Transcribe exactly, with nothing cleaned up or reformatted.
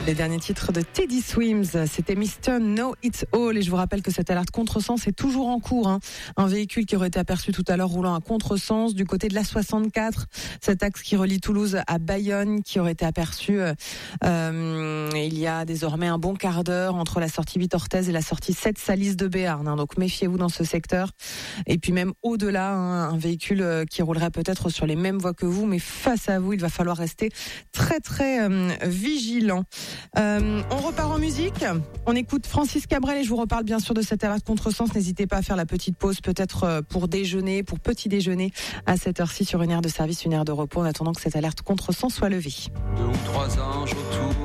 Les derniers titres de Teddy Swims, c'était mister Know It All. Et je vous rappelle que cette alerte contresens est toujours en cours. Hein. Un véhicule qui aurait été aperçu tout à l'heure roulant à contresens du côté de la soixante-quatre. Cet axe qui relie Toulouse à Bayonne, qui aurait été aperçu euh, il y a désormais un bon quart d'heure entre la sortie huit Orthez et la sortie sept Salis de Béarn. Hein. Donc méfiez-vous dans ce secteur. Et puis même au-delà, hein, un véhicule qui roulerait peut-être sur les mêmes voies que vous, mais face à vous, il va falloir rester très très euh, vigilant. Euh, on repart en musique. On écoute Francis Cabrel et je vous reparle bien sûr de cette alerte contresens. N'hésitez pas à faire la petite pause, peut-être pour déjeuner, pour petit déjeuner à cette heure-ci sur une aire de service, une aire de repos, en attendant que cette alerte contresens soit levée. Deux ou trois anges autour.